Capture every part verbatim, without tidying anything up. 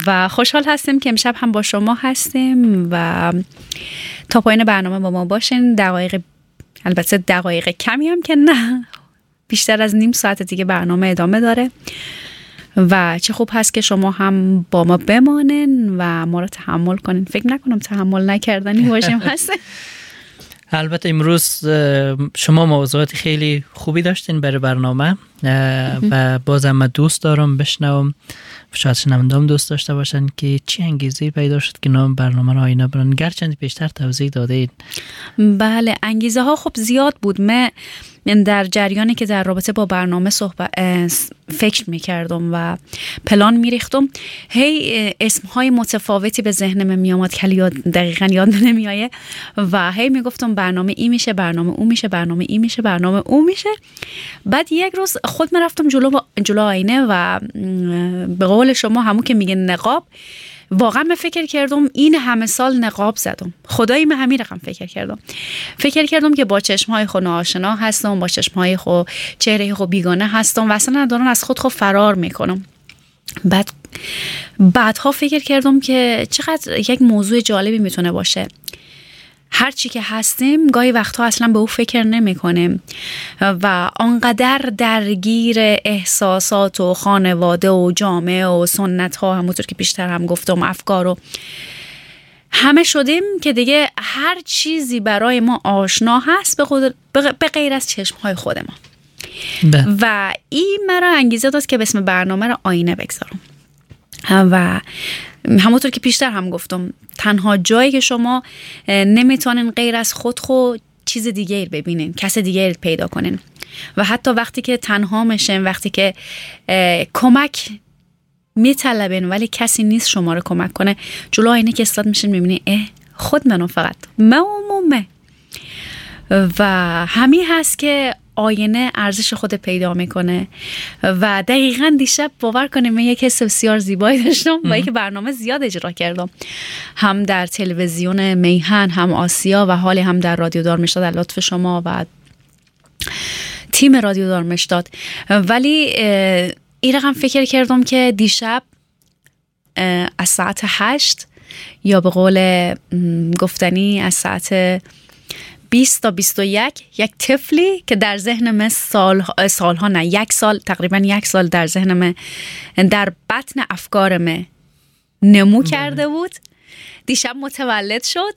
و خوشحال هستیم که امشب هم با شما هستیم و تا پایان برنامه با ما باشین. دقایق البته دقایق کمی هم که نه، بیشتر از نیم ساعت دیگه برنامه ادامه داره و چه خوب هست که شما هم با ما بمانن و ما رو تحمل کنین. فکر نکنم تحمل نکردنی باشیم هست. البته امروز شما موضوعات خیلی خوبی داشتین برای برنامه و بازم من دوست دارم بشنوم، شاید شنونده‌ام دوست داشته باشن که چی انگیزه پیدا شد که نام برنامه رو آینه برن، گرچند پیشتر توضیح دادید. بله، انگیزه ها خب زیاد بود. من در جریانی که در رابطه با برنامه صحبت فکر میکردم و پلان میریختم، هی اسمهای متفاوتی به ذهنم میامد که یاد دقیقاً یاد نمیایه و هی میگفتم برنامه این میشه، برنامه اون میشه، برنامه این میشه، برنامه اون میشه. بعد یک روز خود من رفتم جلو جلو آینه و به قول شما همون که میگه نقاب، واقعا من فکر کردم این همه سال نقاب زدم، خدایی من همین رقم فکر کردم فکر کردم که با چشمهای خود ناآشنا هستم، با چشمهای خود چهره خود بیگانه هستم و اصلا دارم از خود خود فرار میکنم. بعد بعدها فکر کردم که چقدر یک موضوع جالبی میتونه باشه. هر چی که هستیم گاهی وقتها اصلا به او فکر نمی کنیم و آنقدر درگیر احساسات و خانواده و جامعه و سنت ها، همونطور که بیشتر هم گفتم، افکار و همه شدیم که دیگه هر چیزی برای ما آشنا هست به غیر از چشم های خود ما. و این مرا انگیزه داد که به اسم برنامه رو آینه بگذارم و همونطور که پیشتر هم گفتم، تنها جایی که شما نمیتونین غیر از خود خود چیز دیگه ببینین، کس دیگه پیدا کنین و حتی وقتی که تنها میشین، وقتی که کمک میطلبین ولی کسی نیست شما رو کمک کنه، جلو آینه که استاد میشین میبینین اه خود منو، فقط من و ممه. و همین هست که آینه ارزش خود پیدا میکنه و دقیقاً دیشب باور کنیم من یک حس بسیار زیبایی داشتم با اینکه برنامه زیاد اجرا کردم، هم در تلویزیون میهن، هم آسیا و حالی هم در رادیو دارمشتاد در لطف شما و تیم رادیو دارمشتاد. ولی این رقم فکر کردم که دیشب از ساعت هشت یا به قول گفتنی از ساعت بیست تا بیست و یک یک طفلی که در ذهن من سال سالها نه یک سال تقریبا یک سال در ذهن من، در بطن افکار من نمو کرده بود، دیشب متولد شد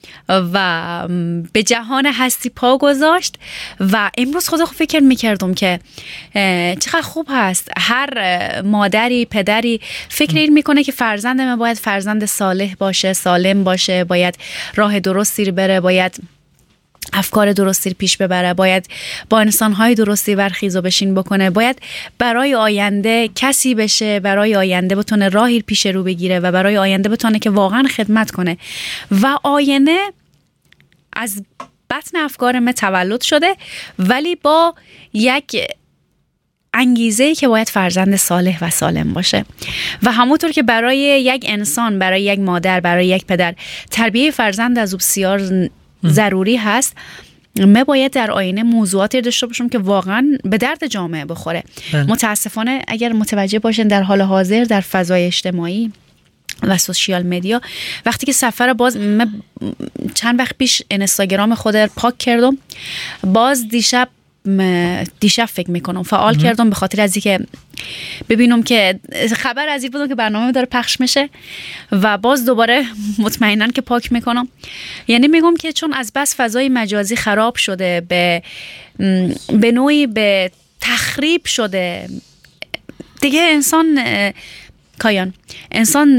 و به جهان هستی پا گذاشت. و امروز خدا خود فکر میکردم که چقدر خوب هست هر مادری پدری فکر این میکنه که فرزند من باید فرزند صالح باشه، سالم باشه، باید راه درستی بره، باید افکار درستی پیش ببره، باید با انسان‌های درستی برخیز و بشین بکنه، باید برای آینده کسی بشه، برای آینده بتونه راهی پیش رو بگیره و برای آینده بتونه که واقعا خدمت کنه. و آینه از بطن افکار من تولد شده ولی با یک انگیزه‌ای که باید فرزند صالح و سالم باشه. و همونطور که برای یک انسان، برای یک مادر، برای یک پدر تربیه فرزند از بسیار ضروری هست، من باید در آینه موضوعاتی داشته باشم که واقعا به درد جامعه بخوره. بله. متاسفانه اگر متوجه باشین در حال حاضر در فضای اجتماعی و سوشیال مدیا، وقتی که سفر باز من چند وقت پیش اینستاگرام خود رو پاک کردم، باز دیشب دیشب فکر میکنم فعال کردم به خاطر از اینکه ببینم که خبر از این بودم که برنامه داره پخش میشه و باز دوباره مطمئناً که پاک میکنم. یعنی میگم که چون از بس فضای مجازی خراب شده، به به نوعی به تخریب شده دیگه، انسان کایان انسان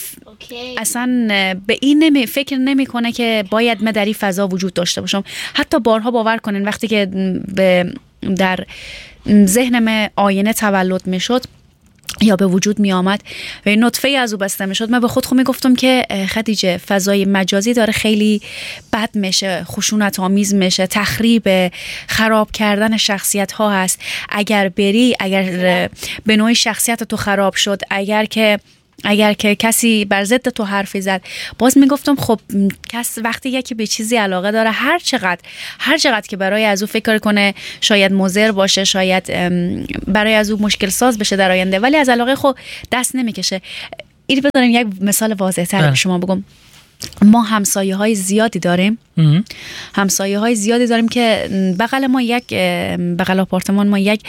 اصلا به این نمی فکر نمی کنه که باید من در این فضا وجود داشته باشم. حتی بارها باور کنین وقتی که به در ذهنم آینه تولد می شد یا به وجود می آمد و این نطفه از او بسته می شد، من به خود خود می گفتم که خدیجه فضای مجازی داره خیلی بد میشه، خشونت آمیز میشه، تخریب، خراب کردن شخصیت ها هست. اگر بری، اگر به نوعی شخصیت تو خراب شد، اگر که اگر که کسی بر ضد تو حرفی زد، باز میگفتم خب کس وقتی یکی به چیزی علاقه داره، هر چقدر هر چقدر که برای از او فکر کنه شاید مضر باشه، شاید برای از او مشکل ساز بشه در آینده، ولی از علاقه خود دست نمیکشه. این بذارم یک مثال واضح تر به شما بگم. ما همسایه های زیادی داریم همسایه های زیادی داریم که بغل ما یک بغل آپارتمان ما یک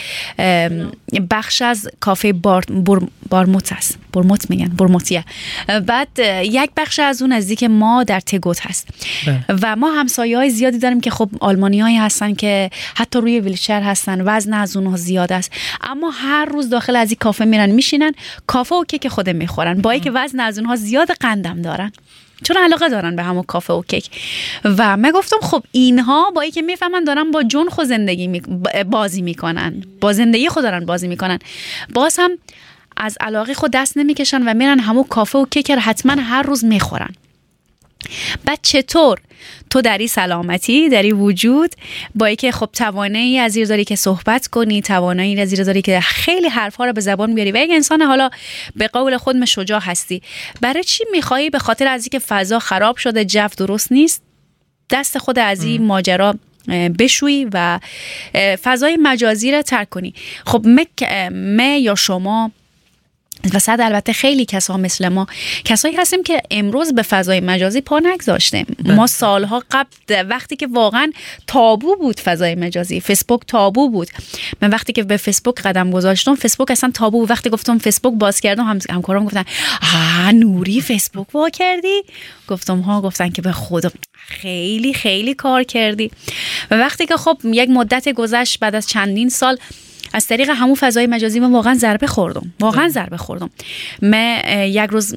بخش از کافه بار بارموت هست. برموت میگن برموتیه. بعد یک بخش از اون نزدیک ما در تگوت هست ده. و ما همسایه های زیادی داریم که خب آلمانی هایی هستن که حتی روی ویلچر هستن، وزن از اونها زیاد است، اما هر روز داخل از این کافه میرن میشینن کافه و کیک خود میخورن، با اینکه وزن از اونها زیاد قندم دارن، چون علاقه دارن به همون کافه و کیک. و من گفتم خب اینها با اینکه میفهمن دارن با جون خود زندگی می... بازی میکنن، با زندگی خود دارن بازی میکنن، باز هم از علاقه خود دست نمیکشن و میرن همون کافه و کیک رو حتما هر روز میخورن. بعد چطور تو در این سلامتی، در این وجود، با اینکه خب توانایی از زیر داری که صحبت کنی، توانایی از زیر داری که خیلی حرفا رو به زبان بیاری و یک انسان حالا به قول خود شجاع هستی، برای چی میخوایی به خاطر از اینکه فضا خراب شده، جو درست نیست، دست خود از این ماجرا بشویی و فضای مجازی رو ترک کنی؟ خب من یا شما و صد البته خیلی کسا مثل ما کسایی هستیم که امروز به فضای مجازی پا نگذاشتیم. ما سالها قبل وقتی که واقعا تابو بود فضای مجازی، فیسبوک تابو بود، من وقتی که به فیسبوک قدم گذاشتم فیسبوک اصلا تابو بود. وقتی گفتم فیسبوک باز کردم هم همکارام گفتن آ نوری فیسبوک وا کردی؟ گفتم ها. گفتن که به خدا خیلی خیلی کار کردی. و وقتی که خب یک مدت گذشت، بعد از چندین سال از طریق همون فضای مجازی من واقعا ضربه خوردم واقعا ضربه خوردم. من یک روز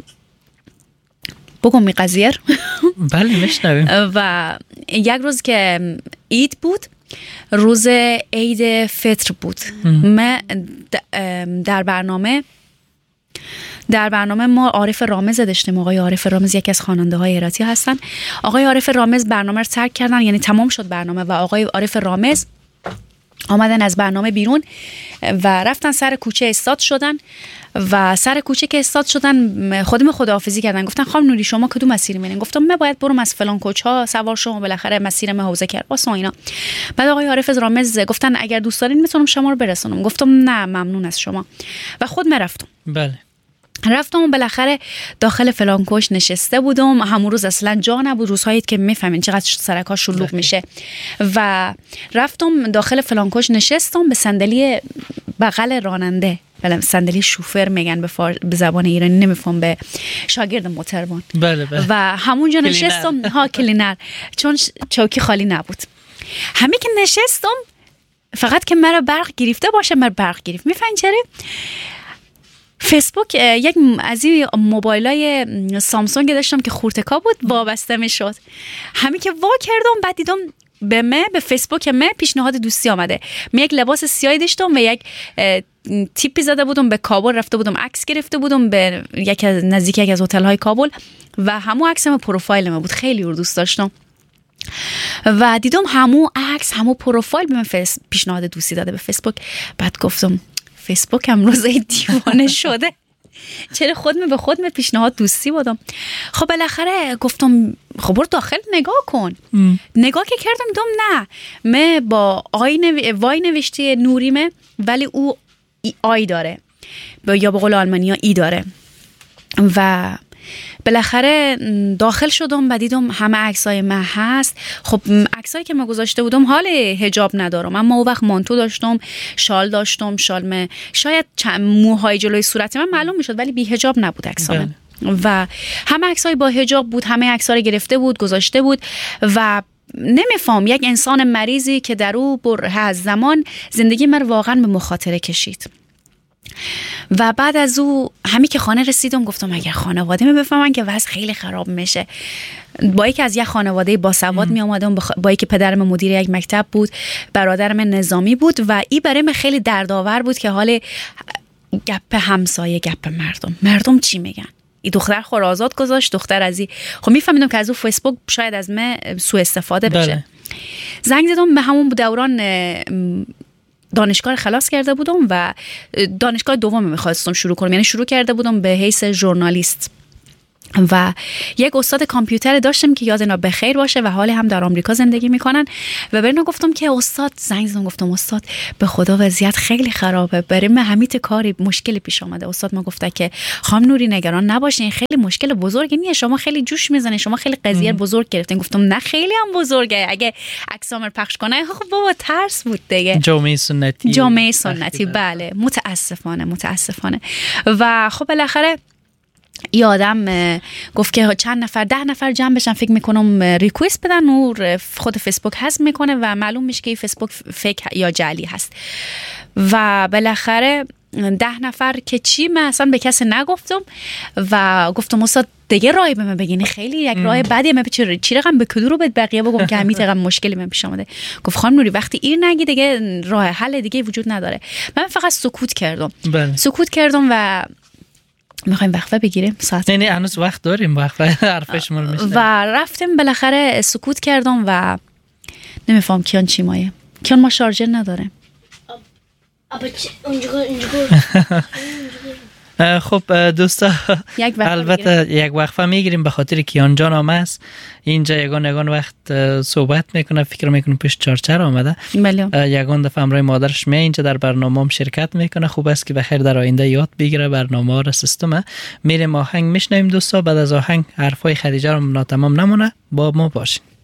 بگم می قضیه بله میشنویم. و یک روز که عید بود، روز عید فطر بود، من در برنامه در برنامه ما عارف رامز داشتیم. آقای عارف رامز یکی از خواننده های هراتی هستن. آقای عارف رامز برنامه رو ترک کردن، یعنی تمام شد برنامه و آقای عارف رامز آمدن از برنامه بیرون و رفتن سر کوچه استاد شدن و سر کوچه که استاد شدن خودم خداحافظی کردن. گفتن خانم نوری شما کدوم مسیر میرین؟ گفتم من باید برم از فلان کوچه ها سوار شم، بالاخره مسیر من حوزه کرباس و اینا. بعد آقای عارف رامز گفتن اگر دوست دارین میتونم شما رو برسونم. گفتم نه ممنون از شما و خود من رفتم. بله رفتم و بالاخره داخل فلانکوش نشسته بودم. همون روز اصلا جا نبود، روزهایی که میفهمین چقدر سرکا شلوغ میشه. و رفتم داخل فلانکوش نشستم به صندلی بغل راننده، بله صندلی شوفر میگن به, فار... به زبان ایرانی، نمیفهم به شاگرد موتربان. بله بله. و همونجا نشستم ها کلینر، چون چوکی خالی نبود. همین که نشستم فقط که مرا برق گرفته باشه، مرا برق گرفت. میفهمین چرا؟ فیسبوک یک از این موبایلای سامسونگ داشتم که خورتکا بود، وابسته میشد. همین که وا کردم بعد دیدم به من به فیسبوک من پیشنهاد دوستی آمده. من یک لباس سیاهی داشتم و یک تیپی زده بودم به کابل، رفته بودم عکس گرفته بودم به یک از نزدیک یک از هتل های کابل و همون عکسم پروفایل من بود، خیلی رو دوست داشتم. و دیدم همون عکس همون پروفایل به من فیس پیشنهاد دوستی داده به فیسبوک. بعد گفتم فیسبوک امروز دیوانه شده، چرا خودم به خودم پیشنهاد دوستی بودم؟ خب بالاخره گفتم خب برو داخل نگاه کن. ام. نگاه که کردم دیدم نه، من با آی نو... وای نوشته نوریمه ولی او ای آی داره یا به قول آلمانی ها ای داره. و بالاخره داخل شدم و دیدم همه عکسای من هست. خب عکسایی که من گذاشته بودم حال حجاب ندارم، اما اون وقت مانتو داشتم، شال داشتم، شال من شاید موهای جلوی صورت من معلوم میشد ولی بی حجاب نبود عکسام. و همه عکسای با حجاب بود، همه عکس‌ها رو گرفته بود گذاشته بود و نمیفهم یک انسان مریضی که در او بره از زمان زندگی من واقعا به مخاطره کشید. و بعد از او همین که خانه رسیدم گفتم اگر خانواده می بفهمن که وضع خیلی خراب میشه. با اینکه از یک خانواده باسواد می اومدم، با اینکه پدرم مدیر یک مکتب بود، برادرم نظامی بود و این برای من خیلی دردآور بود که حال گپ همسایه، گپ مردم مردم چی میگن. این دختر خور آزاد گذاشت، دختر از این خب میفهمیدم که از اون فیسبوک شاید از من سوء استفاده بشه. بله. زنگ زدم به همون دوران دانشگاه خلاص کرده بودم و دانشگاه دوم میخواستم شروع کنم، یعنی شروع کرده بودم به حیث ژورنالیست و یک استاد کامپیوتر داشتم که یاد اینا بخیر باشه و حال هم در آمریکا زندگی میکنن و به اینا گفتم که استاد زنگ زدم گفتم استاد به خدا وضعیت خیلی خرابه، برای من همیت کاری مشکلی پیش آمده. استاد ما گفته که خانم نوری نگران نباشین، خیلی مشکل بزرگی نیست، شما خیلی جوش میزنین، شما خیلی قضیه بزرگ گرفتین. گفتم نه خیلی هم بزرگه، اگه عکسام پخش کنه خب بابا ترس بود دیگه. جامعه سنتی جامعه سنتی بله، متاسفانه متاسفانه. و خب بالاخره یادم گفت که چند نفر ده نفر جمع بشن، فکر میکنم ریکوست بدن و خود فیسبوک حذف میکنه و معلوم میشه که فیسبوک فیک یا جعلی هست. و بالاخره ده نفر که چی، من اصلا به کسی نگفتم و گفتم استاد دیگه راهی به من بگین، خیلی یک راه بدیه، من چی چی رقم به کدو رو به بقیه بگم که همین رقم مشکلی من پیش اومده. گفت خانم نوری وقتی ایر نگی دیگه راه حل دیگه وجود نداره. من فقط سکوت کردم. بله. سکوت کردم و میخوایم وقفه بگیریم ساعت. نه نه هنوز وقت داریم، وقفه حرفش مال میشه. و رفتیم بالاخره سکوت کردم و نمیفهم کیان چی مایه. کیان ما شارژر نداره. ابا اونجا اونجا خب دوستا البته یک وقفه میگیریم به خاطر کیان جان هم است اینجا یگان یگان وقت صحبت میکنه، فکر میکنه پیش چارچر آمده. بله. یگان دفعه همراه مادرش می اینجا در برنامه هم شرکت میکنه. خوب است که بخیر در آینده یاد بگیره برنامه را سیستم. میریم آهنگ میشنویم دوستا، بعد از آهنگ حرفای خدیجه رو ناتمام نمونه، با ما باشین.